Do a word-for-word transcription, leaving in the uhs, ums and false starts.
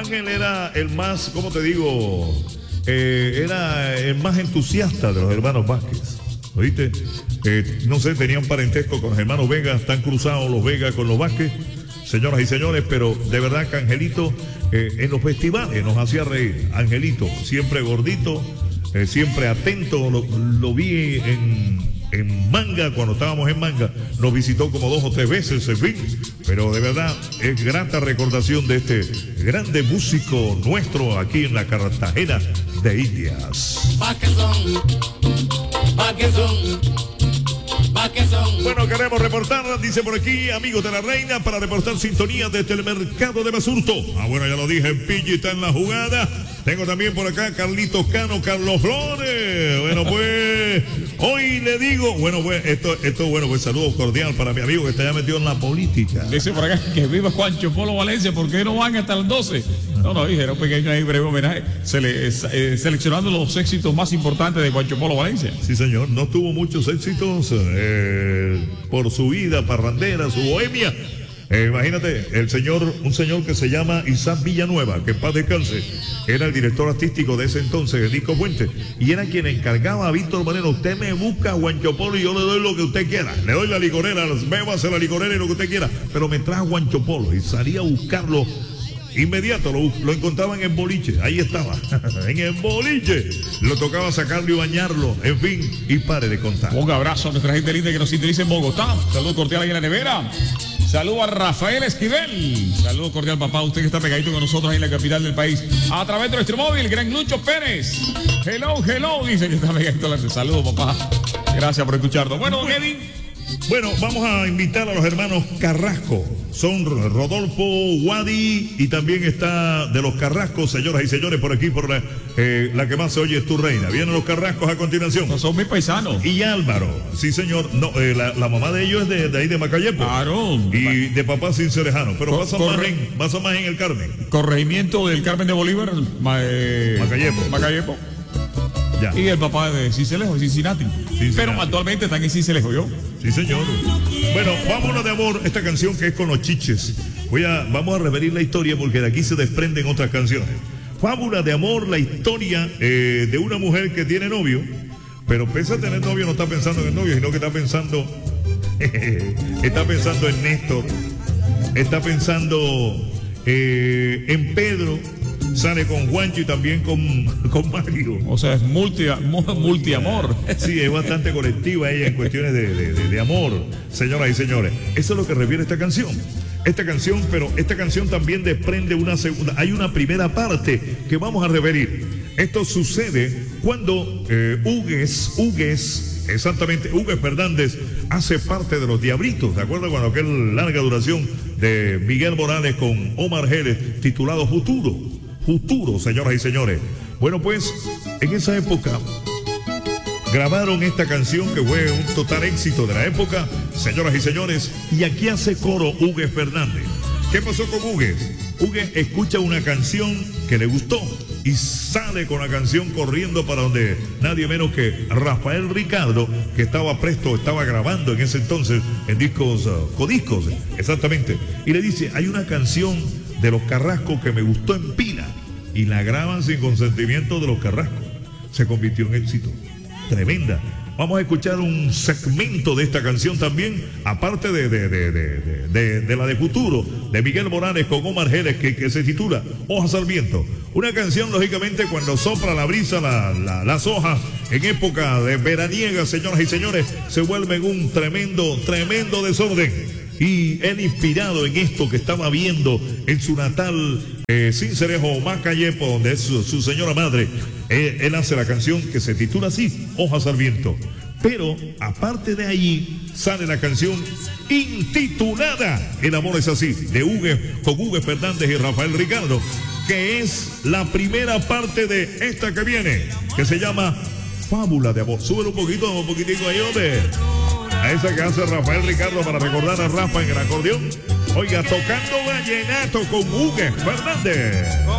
Ángel era el más, ¿cómo te digo? Eh, era el más entusiasta de los hermanos Vázquez. ¿Oíste? Eh, no sé, tenían parentesco con los hermanos Vega, están cruzados los Vega con los Vázquez, señoras y señores, pero de verdad que Angelito eh, en los festivales nos hacía reír. Angelito, siempre gordito, eh, siempre atento, lo, lo vi en, en Manga, cuando estábamos en Manga, nos visitó como dos o tres veces, en fin, pero de verdad es grata recordación de este grande músico nuestro aquí en la Cartagena de Indias. Bueno, queremos reportar, dice por aquí, amigos de la reina, para reportar sintonía desde el mercado de Basurto. Ah, bueno, ya lo dije, Pilli está en la jugada. Tengo también por acá Carlitos Cano, Carlos Flores. Bueno, pues, hoy le digo, bueno, pues, esto, esto, bueno, pues, saludo cordial para mi amigo que está ya metido en la política. Dice por acá que viva Juancho Polo Valencia, ¿por qué no van hasta las doce? No, no, dije, era un pequeño ahí breve homenaje, se le, eh, seleccionando los éxitos más importantes de Juancho Polo Valencia. Sí, señor, no tuvo muchos éxitos eh, por su vida parrandera, su bohemia. Eh, imagínate, el señor, un señor que se llama Isaac Villanueva, que en paz descanse, era el director artístico de ese entonces, el Disco Fuente, y era quien encargaba a Víctor Moreno: usted me busca a Juancho Polo y yo le doy lo que usted quiera, le doy la licorera, bébase la licorera y lo que usted quiera, pero me trae a Juancho Polo, y salía a buscarlo inmediato, lo, lo encontraban en el boliche, ahí estaba, en el boliche, lo tocaba sacarlo y bañarlo, en fin, y pare de contar. Un abrazo a nuestra gente linda que nos sintoniza en Bogotá, saludo cordial ahí en la nevera. Saludo a Rafael Esquivel. Saludo cordial, papá. Usted que está pegadito con nosotros ahí en la capital del país. A través de nuestro móvil, Gran Lucho Pérez. Hello, hello. Dice que está pegadito. Saludos, papá. Gracias por escucharnos. Bueno, Kevin. Bueno, vamos a invitar a los hermanos Carrasco. Son Rodolfo, Wadi, y también está de los Carrascos, señoras y señores, por aquí, por la, eh, la que más se oye es Tu Reina. Vienen los Carrascos a continuación. No son mis paisanos. Y Álvaro, sí señor. No, eh, la, la mamá de ellos es de, de ahí de Macayepo. Claro. Y de papá Cincerejano. Pero Cor pasa, corre... más en, pasa más en el Carmen. Corregimiento del Carmen de Bolívar. Ma eh... Macayepo. Macayepo. Ya. Y el papá de Cincelejo, Cincinnati. Cincinnati. Pero actualmente están en Cincelejo, ¿yo? Sí, señor. Bueno, vámonos de amor, esta canción que es con los chiches. Voy a, vamos a reverir la historia porque de aquí se desprenden otras canciones. Fábula de amor, la historia eh, de una mujer que tiene novio, pero pese a tener novio no está pensando en el novio, sino que está pensando, está pensando en Néstor, está pensando eh, en Pedro. Sale con Juancho y también con, con Mario. O sea, es multi, multiamor. Sí, es bastante colectiva ella en cuestiones de, de, de, de amor, señoras y señores. Eso es lo que refiere esta canción. Esta canción, pero esta canción también desprende una segunda. Hay una primera parte que vamos a reverir. Esto sucede cuando eh, Hugues, Hugues, exactamente, Hugues Fernández hace parte de los Diablitos. ¿De acuerdo? Cuando aquel larga duración de Miguel Morales con Omar Geles titulado Futuro. Futuro, señoras y señores. Bueno, pues, en esa época grabaron esta canción que fue un total éxito de la época, señoras y señores, y aquí hace coro Hugues Fernández. ¿Qué pasó con Hugues? Hugues escucha una canción que le gustó y sale con la canción corriendo para donde nadie menos que Rafael Ricardo, que estaba presto, estaba grabando en ese entonces en discos, uh, codiscos, exactamente, y le dice: hay una canción de los Carrascos que me gustó en pila, y la graban sin consentimiento de los Carrascos. Se convirtió en éxito. Tremenda. Vamos a escuchar un segmento de esta canción también, aparte de, de, de, de, de, de, de la de Futuro, de Miguel Morales con Omar Geles, que, que se titula Hojas al Viento. Una canción, lógicamente, cuando sopla la brisa, la, la, las hojas, en época de veraniega, señoras y señores, se vuelven un tremendo, tremendo desorden. Y él, inspirado en esto que estaba viendo en su natal eh, Cincelejo, Macayepo, donde es su, su señora madre, eh, él hace la canción que se titula así, Hojas al Viento. Pero aparte de ahí sale la canción intitulada El amor es así, de Hugues, con Hugues Fernández y Rafael Ricardo, que es la primera parte de esta que viene, que se llama Fábula de amor. Súbelo un poquito, un poquitico ahí, hombre. A esa que hace Rafael Ricardo para recordar a Rafa en el acordeón. Oiga, tocando vallenato con Hugues Fernández.